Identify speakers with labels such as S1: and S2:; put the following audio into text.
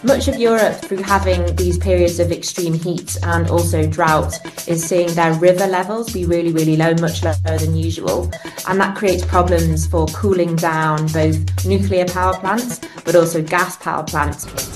S1: Much of Europe, through having these periods of extreme heat and also drought, is seeing their river levels be really, really low, much lower than usual. And that creates problems for cooling down both nuclear power plants, but also gas power plants.